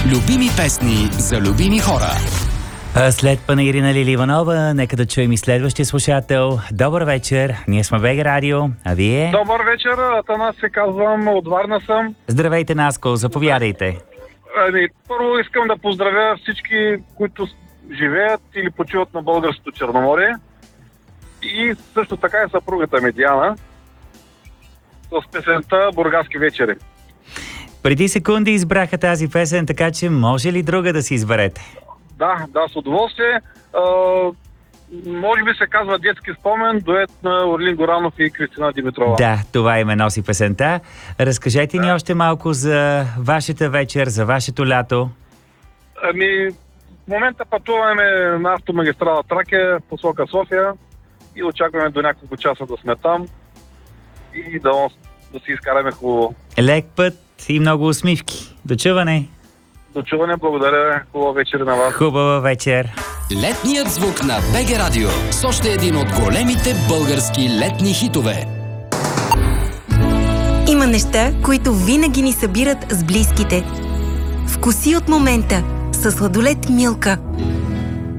Любими песни за любими хора. След панаири на Лили Иванова, нека да чуем и следващия слушател. Добър вечер, ние сме БГ Радио, а вие? Добър вечер, Атанас се казвам, от Варна съм. Здравейте, Наско, заповядайте. Първо искам да поздравя всички, които живеят или почиват на българското Черноморие. И също така и съпругата ми Диана с песента "Бургаски вечери". Преди секунди избраха тази песен, така че може ли друга да си изберете? Да, с удоволствие. Може би се казва "Детски спомен", дует на Орлин Горанов и Кристина Димитрова. Да, това име носи песента. Разкажете ни още малко за вашата вечер, за вашето лято. В момента пътуваме на автомагистрала Тракия, посока София и очакваме до няколко часа да сме там и да си изкараме хубаво. Лек път и много усмивки. До чуване! До чуване, благодаря. Хубава вечер на вас. Хубава вечер. Летният звук на БГ Радио с още един от големите български летни хитове. Има неща, които винаги ни събират с близките. Вкуси от момента със сладолед Милка.